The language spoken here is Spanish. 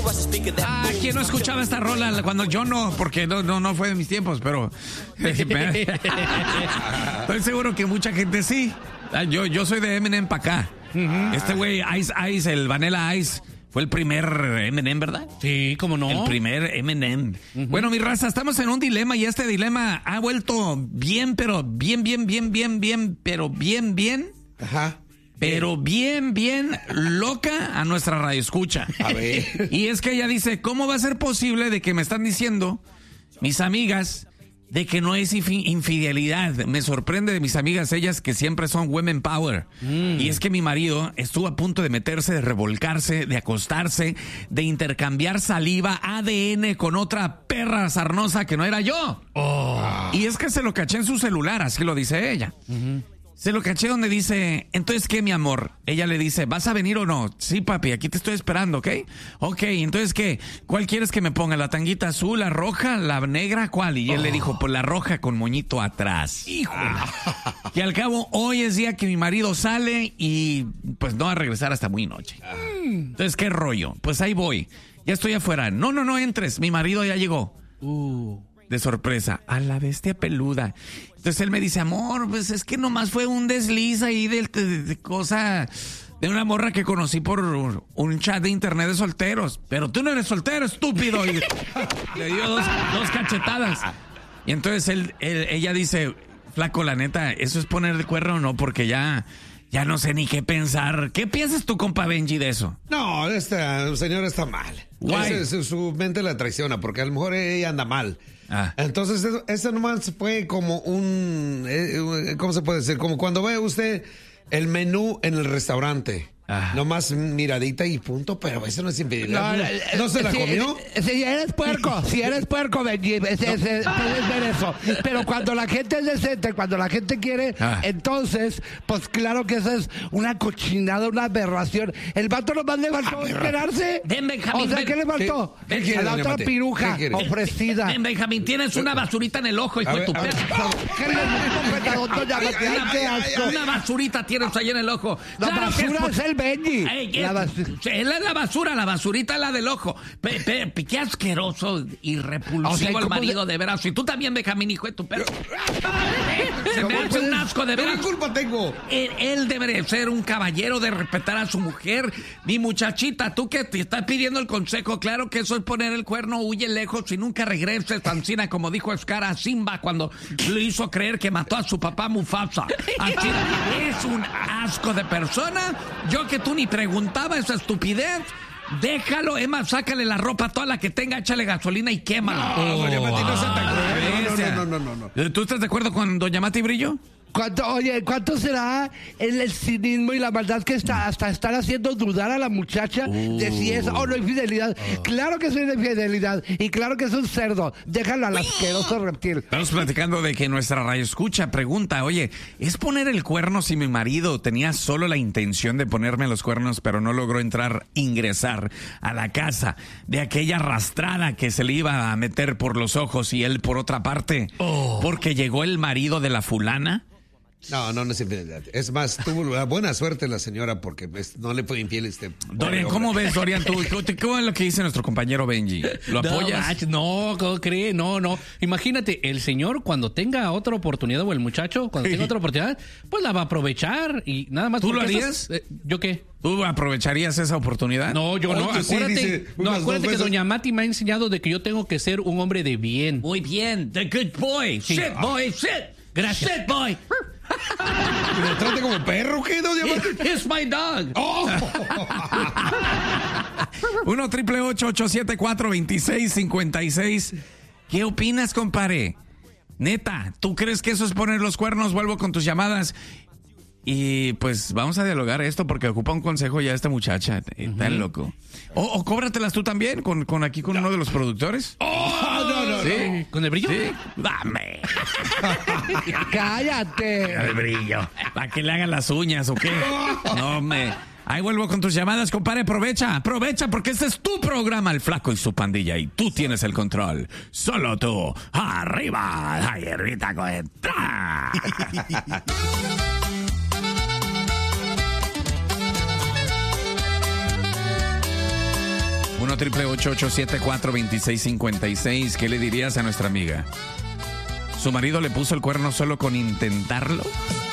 ¿Quién no escuchaba esta rola cuando yo no? Porque no fue de mis tiempos, pero estoy seguro que mucha gente sí. Yo soy de Eminem para acá. Este güey, Ice, el Vanilla Ice, fue el primer Eminem, ¿verdad? Sí, ¿cómo no? El primer Eminem. Bueno, mi raza, estamos en un dilema y este dilema ha vuelto bien, pero bien. Ajá. Pero bien loca a nuestra radioescucha. A ver. Y es que ella dice, ¿cómo va a ser posible de que me están diciendo mis amigas de que no es infidelidad? Me sorprende de mis amigas, ellas que siempre son women power. Y es que mi marido estuvo a punto de meterse, de revolcarse, de acostarse, de intercambiar saliva, ADN con otra perra sarnosa que no era yo. Y es que se lo caché en su celular, así lo dice ella. Se lo caché donde dice, entonces, ¿qué, mi amor? Ella le dice, ¿vas a venir o no? Sí, papi, aquí te estoy esperando, ¿ok? Ok, entonces, ¿qué? ¿Cuál quieres que me ponga? ¿La tanguita azul, la roja, la negra? ¿Cuál? Y él le dijo, pues la roja con moñito atrás. ¡Híjole! Y al cabo, hoy es día que mi marido sale y pues no va a regresar hasta muy noche. Entonces, ¿qué rollo? Pues ahí voy. Ya estoy afuera. No entres. Mi marido ya llegó. De sorpresa, a la bestia peluda. Entonces él me dice, amor, pues es que nomás fue un desliz ahí de cosa de una morra que conocí por un chat de internet de solteros. Pero tú no eres soltero, estúpido. Y le dio dos cachetadas. Y entonces ella dice, flaco, la neta, ¿eso es poner el cuerno o no? Porque ya no sé ni qué pensar. ¿Qué piensas tú, compa Benji, de eso? No, esta señora está mal. Su mente la traiciona porque a lo mejor ella anda mal. Entonces, eso nomás fue como ¿cómo se puede decir? Como cuando ve usted el menú en el restaurante. Nomás miradita y punto, pero eso no es infidelidad. ¿No se la comió? Si eres puerco, Benji, puedes ver eso. Pero cuando la gente es decente, cuando la gente quiere, entonces, pues claro que esa es una cochinada, una aberración. El vato nomás le faltó esperarse. Ven, Benjamín. O sea, ¿qué le faltó? ¿Qué a la otra piruja ofrecida. Ven, Benjamín, tienes una basurita en el ojo, hijo de tu perro. ¿Qué le Una basurita tienes ahí en el ojo. La basura es el Benji. Él es la basura, la basurita es la del ojo. Qué asqueroso y repulsivo el marido, de veras. Y tú también, Benjamín, hijo de tu perro. Se me hace un asco, de veras. ¿Qué culpa tengo? Él debe ser un caballero de respetar a su mujer. Mi muchachita, tú que te estás pidiendo el consejo, claro que eso es poner el cuerno, huye lejos y nunca regreses, Tancina, como dijo Scar a Simba cuando le hizo creer que mató a su papá Mufasa. Así, es un asco de persona. Yo que tú ni preguntaba esa estupidez. Déjalo, Emma, sácale la ropa, toda la que tenga, échale gasolina y quémala. Doña Mati, no se no. ¿Tú estás de acuerdo con Doña Mati Brillo? ¿Cuánto será el cinismo y la maldad que hasta estar haciendo dudar a la muchacha de si es o no infidelidad? Claro que es una infidelidad y claro que es un cerdo. Déjalo al asqueroso reptil. Estamos platicando de que nuestra radioescucha pregunta, oye, ¿es poner el cuerno si mi marido tenía solo la intención de ponerme los cuernos pero no logró ingresar a la casa de aquella arrastrada que se le iba a meter por los ojos y él por otra parte? Porque llegó el marido de la fulana. No es infidelidad. Es más, tuvo buena suerte la señora porque no le fue infiel Dorian, ¿cómo ves, Dorian? ¿Cómo es lo que dice nuestro compañero Benji? ¿Lo apoyas? No, ¿cómo cree? No. Imagínate, el señor cuando tenga otra oportunidad, o el muchacho cuando tenga otra oportunidad, pues la va a aprovechar y nada más. ¿Tú lo harías? ¿Yo qué? ¿Tú aprovecharías esa oportunidad? No, yo no. Sí, Acuérdate que Doña Mati me ha enseñado de que yo tengo que ser un hombre de bien. Muy bien. The good boy. Sí. Shit, boy, shit. Gracias. Shit, boy. ¿Me trate como perro, qué, Doña Mati? It's my dog. 1-888-874-2656. ¿Qué opinas, compadre? Neta, ¿tú crees que eso es poner los cuernos? Vuelvo con tus llamadas. Y pues vamos a dialogar esto porque ocupa un consejo ya esta muchacha. Está loco. O cóbratelas tú también con uno de los productores. No. ¿Sí? ¿Con el brillo? Sí. Dame. ¡Cállate! El brillo. ¿Para que le hagan las uñas o qué? No, Ahí vuelvo con tus llamadas, compadre. Aprovecha porque este es tu programa, El Flaco y su Pandilla, y tú tienes el control. Solo tú. Arriba. Ayerrita Coentra. 1-888-874-2656. ¿Qué le dirías a nuestra amiga? ¿Su marido le puso el cuerno solo con intentarlo?